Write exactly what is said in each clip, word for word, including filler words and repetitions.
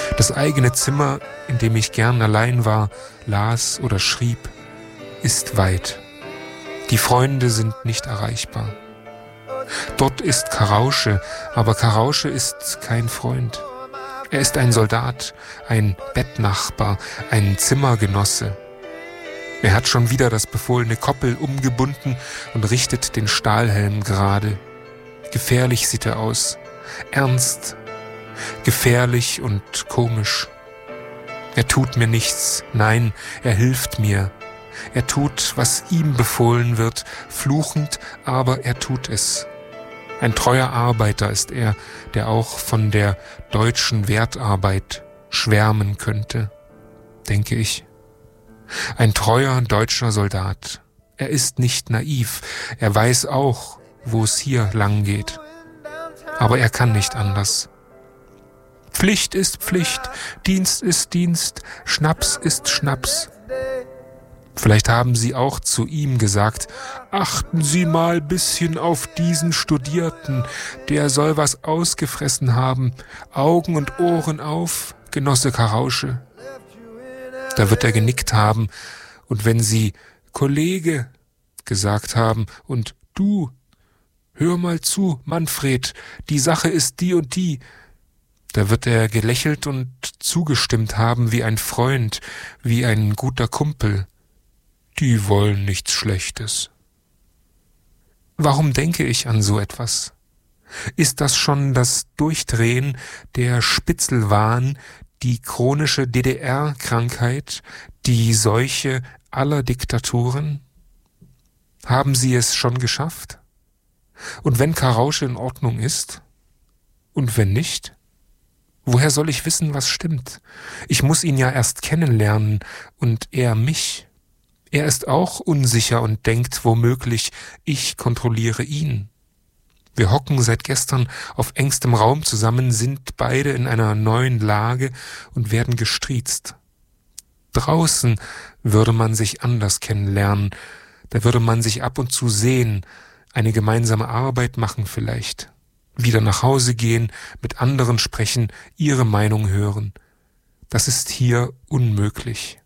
Das eigene Zimmer, in dem ich gern allein war, las oder schrieb, ist weit. Die Freunde sind nicht erreichbar. Dort ist Karausche, aber Karausche ist kein Freund. Er ist ein Soldat, ein Bettnachbar, ein Zimmergenosse. Er hat schon wieder das befohlene Koppel umgebunden und richtet den Stahlhelm gerade. Gefährlich sieht er aus, ernst, gefährlich und komisch. Er tut mir nichts, nein, er hilft mir. Er tut, was ihm befohlen wird, fluchend, aber er tut es. Ein treuer Arbeiter ist er, der auch von der deutschen Wertarbeit schwärmen könnte, denke ich. Ein treuer deutscher Soldat. Er ist nicht naiv, er weiß auch, wo es hier lang geht. Aber er kann nicht anders. Pflicht ist Pflicht, Dienst ist Dienst, Schnaps ist Schnaps. Vielleicht haben Sie auch zu ihm gesagt, achten Sie mal bisschen auf diesen Studierten, der soll was ausgefressen haben, Augen und Ohren auf, Genosse Karausche. Da wird er genickt haben, und wenn Sie Kollege gesagt haben und du, hör mal zu, Manfred, die Sache ist die und die, da wird er gelächelt und zugestimmt haben wie ein Freund, wie ein guter Kumpel. Die wollen nichts Schlechtes. Warum denke ich an so etwas? Ist das schon das Durchdrehen, der Spitzelwahn, die chronische D D R-Krankheit, die Seuche aller Diktaturen? Haben Sie es schon geschafft? Und wenn Karausche in Ordnung ist? Und wenn nicht? Woher soll ich wissen, was stimmt? Ich muss ihn ja erst kennenlernen und er mich. Er ist auch unsicher und denkt womöglich, ich kontrolliere ihn. Wir hocken seit gestern auf engstem Raum zusammen, sind beide in einer neuen Lage und werden gestriezt. Draußen würde man sich anders kennenlernen, da würde man sich ab und zu sehen, eine gemeinsame Arbeit machen vielleicht, wieder nach Hause gehen, mit anderen sprechen, ihre Meinung hören. Das ist hier unmöglich.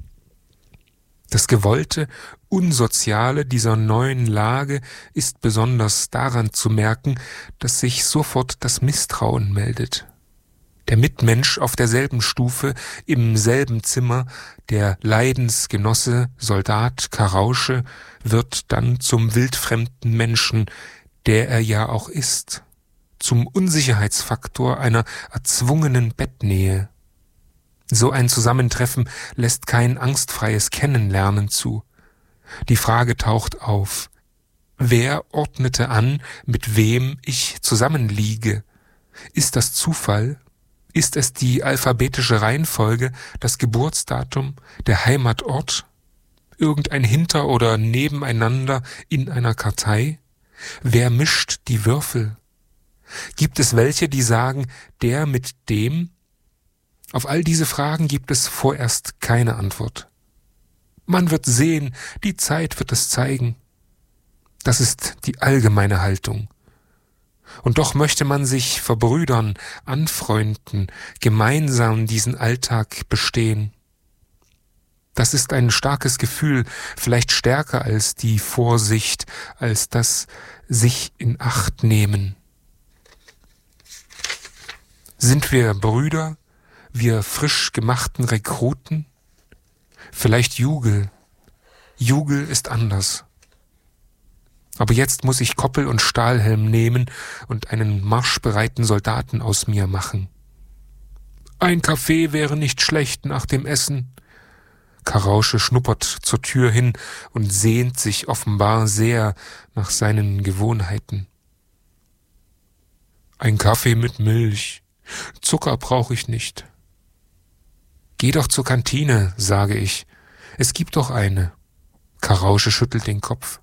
Das Gewollte, Unsoziale dieser neuen Lage ist besonders daran zu merken, dass sich sofort das Misstrauen meldet. Der Mitmensch auf derselben Stufe, im selben Zimmer, der Leidensgenosse, Soldat, Karausche, wird dann zum wildfremden Menschen, der er ja auch ist, zum Unsicherheitsfaktor einer erzwungenen Bettnähe. So ein Zusammentreffen lässt kein angstfreies Kennenlernen zu. Die Frage taucht auf: Wer ordnete an, mit wem ich zusammenliege? Ist das Zufall? Ist es die alphabetische Reihenfolge, das Geburtsdatum, der Heimatort? Irgendein Hinter- oder Nebeneinander in einer Kartei? Wer mischt die Würfel? Gibt es welche, die sagen, der mit dem? Auf all diese Fragen gibt es vorerst keine Antwort. Man wird sehen, die Zeit wird es zeigen. Das ist die allgemeine Haltung. Und doch möchte man sich verbrüdern, anfreunden, gemeinsam diesen Alltag bestehen. Das ist ein starkes Gefühl, vielleicht stärker als die Vorsicht, als das sich in Acht nehmen. Sind wir Brüder? Wir frisch gemachten Rekruten? Vielleicht Jugel. Jugel ist anders. Aber jetzt muss ich Koppel und Stahlhelm nehmen und einen marschbereiten Soldaten aus mir machen. Ein Kaffee wäre nicht schlecht nach dem Essen. Karausche schnuppert zur Tür hin und sehnt sich offenbar sehr nach seinen Gewohnheiten. Ein Kaffee mit Milch. Zucker brauche ich nicht. Geh doch zur Kantine, sage ich. Es gibt doch eine. Karausche schüttelt den Kopf.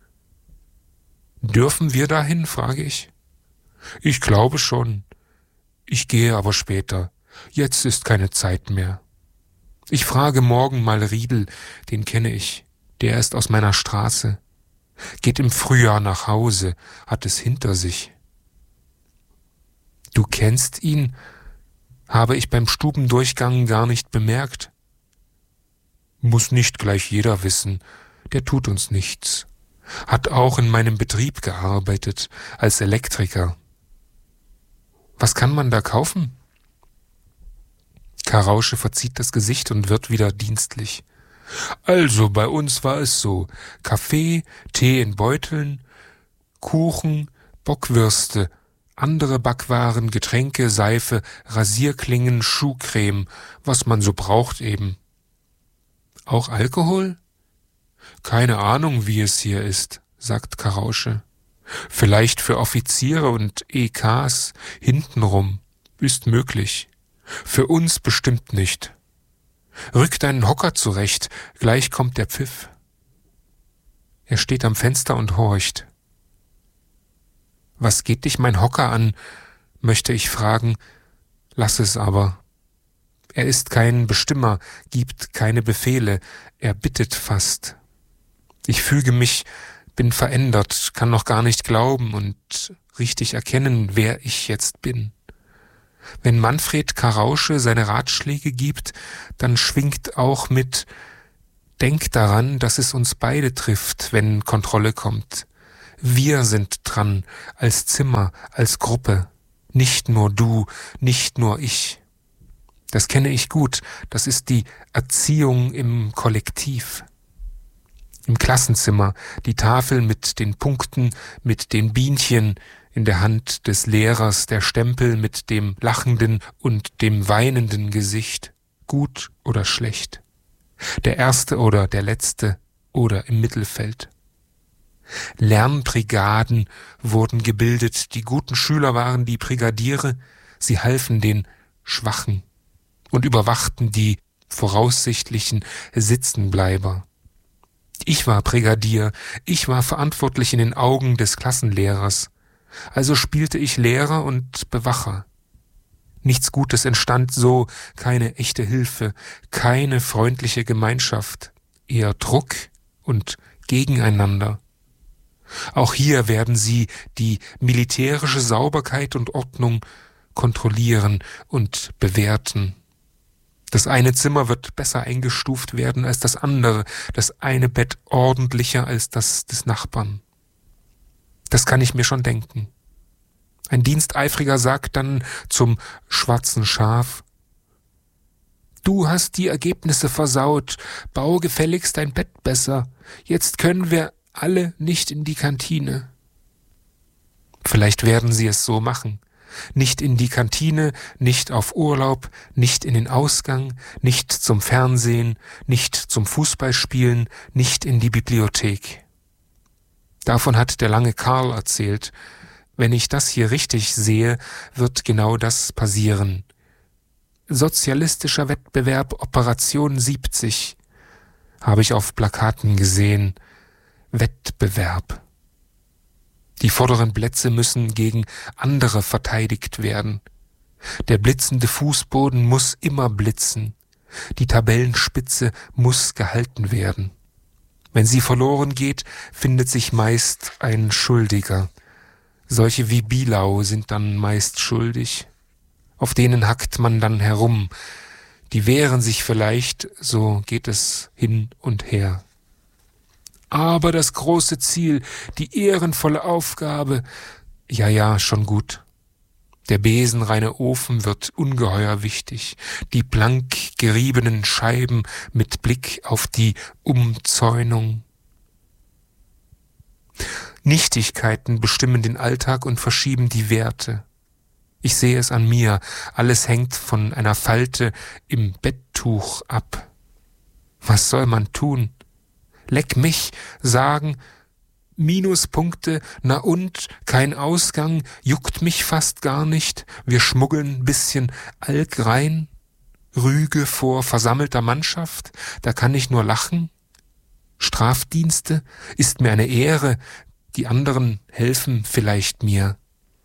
Dürfen wir dahin, frage ich. Ich glaube schon. Ich gehe aber später. Jetzt ist keine Zeit mehr. Ich frage morgen mal Riedel, den kenne ich. Der ist aus meiner Straße. Geht im Frühjahr nach Hause, hat es hinter sich. Du kennst ihn? Habe ich beim Stubendurchgang gar nicht bemerkt. Muss nicht gleich jeder wissen, der tut uns nichts. Hat auch in meinem Betrieb gearbeitet, als Elektriker. Was kann man da kaufen? Karausche verzieht das Gesicht und wird wieder dienstlich. Also, bei uns war es so: Kaffee, Tee in Beuteln, Kuchen, Bockwürste, andere Backwaren, Getränke, Seife, Rasierklingen, Schuhcreme, was man so braucht eben. Auch Alkohol? Keine Ahnung, wie es hier ist, sagt Karausche. Vielleicht für Offiziere und E Ks hintenrum. Ist möglich. Für uns bestimmt nicht. Rück deinen Hocker zurecht, gleich kommt der Pfiff. Er steht am Fenster und horcht. Was geht dich mein Hocker an, möchte ich fragen, lass es aber. Er ist kein Bestimmer, gibt keine Befehle, er bittet fast. Ich füge mich, bin verändert, kann noch gar nicht glauben und richtig erkennen, wer ich jetzt bin. Wenn Manfred Karausche seine Ratschläge gibt, dann schwingt auch mit: Denk daran, dass es uns beide trifft, wenn Kontrolle kommt. Wir sind dran, als Zimmer, als Gruppe. Nicht nur du, nicht nur ich. Das kenne ich gut, das ist die Erziehung im Kollektiv. Im Klassenzimmer, die Tafel mit den Punkten, mit den Bienchen, in der Hand des Lehrers der Stempel mit dem lachenden und dem weinenden Gesicht, gut oder schlecht, der Erste oder der Letzte oder im Mittelfeld. Lernbrigaden wurden gebildet, die guten Schüler waren die Brigadiere, sie halfen den Schwachen und überwachten die voraussichtlichen Sitzenbleiber. Ich war Brigadier, ich war verantwortlich in den Augen des Klassenlehrers. Also spielte ich Lehrer und Bewacher. Nichts Gutes entstand so, keine echte Hilfe, keine freundliche Gemeinschaft, eher Druck und Gegeneinander. Auch hier werden sie die militärische Sauberkeit und Ordnung kontrollieren und bewerten. Das eine Zimmer wird besser eingestuft werden als das andere, das eine Bett ordentlicher als das des Nachbarn. Das kann ich mir schon denken. Ein Diensteifriger sagt dann zum schwarzen Schaf: Du hast die Ergebnisse versaut, bau gefälligst dein Bett besser, jetzt können wir alle nicht in die Kantine. Vielleicht werden sie es so machen. Nicht in die Kantine, nicht auf Urlaub, nicht in den Ausgang, nicht zum Fernsehen, nicht zum Fußballspielen, nicht in die Bibliothek. Davon hat der lange Karl erzählt. Wenn ich das hier richtig sehe, wird genau das passieren. Sozialistischer Wettbewerb Operation siebzig habe ich auf Plakaten gesehen. Wettbewerb. Die vorderen Plätze müssen gegen andere verteidigt werden. Der blitzende Fußboden muss immer blitzen. Die Tabellenspitze muss gehalten werden. Wenn sie verloren geht, findet sich meist ein Schuldiger. Solche wie Bielau sind dann meist schuldig. Auf denen hackt man dann herum. Die wehren sich vielleicht, so geht es hin und her. Aber das große Ziel, die ehrenvolle Aufgabe, ja, ja, schon gut. Der besenreine Ofen wird ungeheuer wichtig. Die blank geriebenen Scheiben mit Blick auf die Umzäunung. Nichtigkeiten bestimmen den Alltag und verschieben die Werte. Ich sehe es an mir, alles hängt von einer Falte im Betttuch ab. Was soll man tun? Leck mich, sagen, Minuspunkte, na und, kein Ausgang, juckt mich fast gar nicht, wir schmuggeln ein bisschen Alk rein, Rüge vor versammelter Mannschaft, da kann ich nur lachen. Strafdienste, ist mir eine Ehre, die anderen helfen vielleicht mir.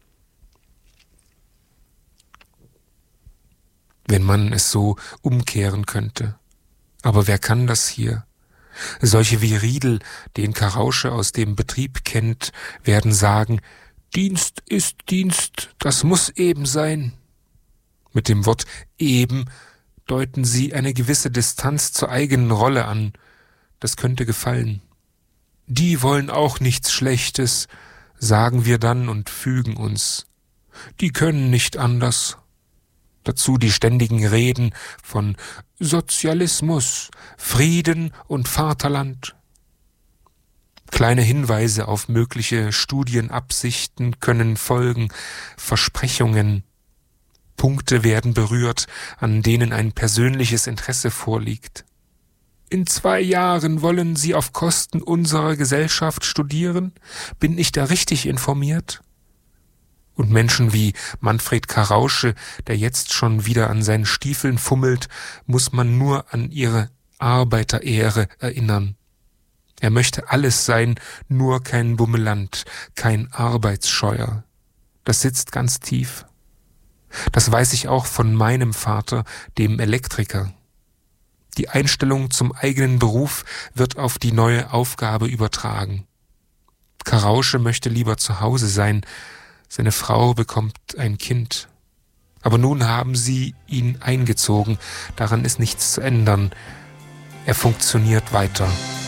Wenn man es so umkehren könnte. Aber wer kann das hier? Solche wie Riedel, den Karausche aus dem Betrieb kennt, werden sagen, Dienst ist Dienst, das muss eben sein. Mit dem Wort eben deuten sie eine gewisse Distanz zur eigenen Rolle an. Das könnte gefallen. Die wollen auch nichts Schlechtes, sagen wir dann und fügen uns. Die können nicht anders. Dazu die ständigen Reden von Sozialismus, Frieden und Vaterland. Kleine Hinweise auf mögliche Studienabsichten können folgen, Versprechungen. Punkte werden berührt, an denen ein persönliches Interesse vorliegt. In zwei Jahren wollen Sie auf Kosten unserer Gesellschaft studieren? Bin ich da richtig informiert? Und Menschen wie Manfred Karausche, der jetzt schon wieder an seinen Stiefeln fummelt, muss man nur an ihre Arbeiterehre erinnern. Er möchte alles sein, nur kein Bummeland, kein Arbeitsscheuer. Das sitzt ganz tief. Das weiß ich auch von meinem Vater, dem Elektriker. Die Einstellung zum eigenen Beruf wird auf die neue Aufgabe übertragen. Karausche möchte lieber zu Hause sein, seine Frau bekommt ein Kind. Aber nun haben sie ihn eingezogen, daran ist nichts zu ändern. Er funktioniert weiter.